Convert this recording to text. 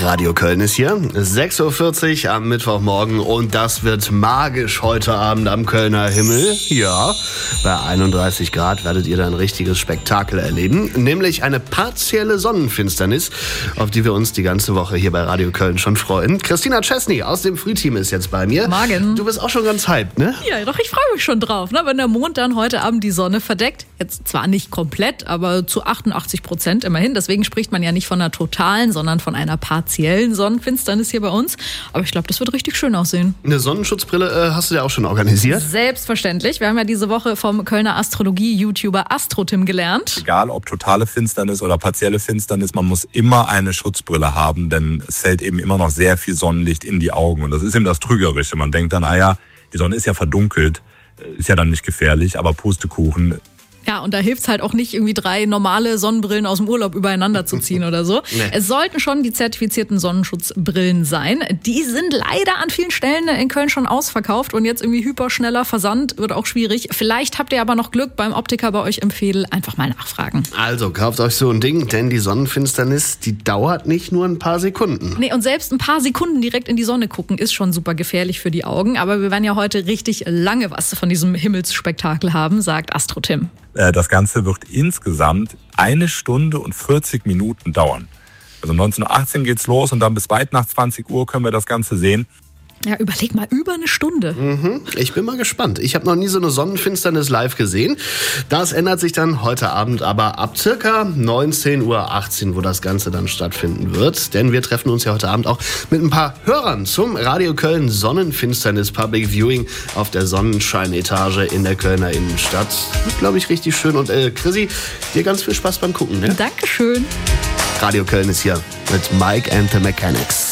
Radio Köln ist hier, 6.40 Uhr am Mittwochmorgen und das wird magisch heute Abend am Kölner Himmel. Ja, bei 31 Grad werdet ihr da ein richtiges Spektakel erleben, nämlich eine partielle Sonnenfinsternis, auf die wir uns die ganze Woche hier bei Radio Köln schon freuen. Christina Chesney aus dem Frühteam ist jetzt bei mir. Morgen. Du bist auch schon ganz hyped, ne? Ja, doch, ich freue mich schon drauf, ne? Wenn der Mond dann heute Abend die Sonne verdeckt. Jetzt zwar nicht komplett, aber zu 88% immerhin. Deswegen spricht man ja nicht von einer totalen, sondern von einer partiellen Sonnenfinsternis hier bei uns. Aber ich glaube, das wird richtig schön aussehen. Eine Sonnenschutzbrille hast du ja auch schon organisiert? Selbstverständlich. Wir haben ja diese Woche vom Kölner Astrologie-YouTuber AstroTim gelernt. Egal ob totale Finsternis oder partielle Finsternis, man muss immer eine Schutzbrille haben, denn es fällt eben immer noch sehr viel Sonnenlicht in die Augen. Und das ist eben das Trügerische. Man denkt dann, die Sonne ist ja verdunkelt, ist ja dann nicht gefährlich, aber Pustekuchen. Ja, und da hilft's halt auch nicht, irgendwie 3 normale Sonnenbrillen aus dem Urlaub übereinander zu ziehen oder so. Nee. Es sollten schon die zertifizierten Sonnenschutzbrillen sein. Die sind leider an vielen Stellen in Köln schon ausverkauft und jetzt irgendwie hyperschneller Versand wird auch schwierig. Vielleicht habt ihr aber noch Glück beim Optiker bei euch im Veedel. Einfach mal nachfragen. Also kauft euch so ein Ding, denn die Sonnenfinsternis, die dauert nicht nur ein paar Sekunden. Nee, und selbst ein paar Sekunden direkt in die Sonne gucken ist schon super gefährlich für die Augen. Aber wir werden ja heute richtig lange was von diesem Himmelsspektakel haben, sagt AstroTim. Das Ganze wird insgesamt 1 Stunde und 40 Minuten dauern. Also 19:18 geht's los und dann bis weit nach 20 Uhr können wir das Ganze sehen. Ja, überleg mal, über 1 Stunde. Ich bin mal gespannt. Ich habe noch nie so eine Sonnenfinsternis live gesehen. Das ändert sich dann heute Abend aber ab circa 19:18 Uhr, wo das Ganze dann stattfinden wird. Denn wir treffen uns ja heute Abend auch mit ein paar Hörern zum Radio Köln Sonnenfinsternis Public Viewing auf der Sonnenscheinetage in der Kölner Innenstadt. Wird, glaube ich, richtig schön. Und Chrissy, dir ganz viel Spaß beim Gucken, ne? Dankeschön. Radio Köln ist hier mit Mike and the Mechanics.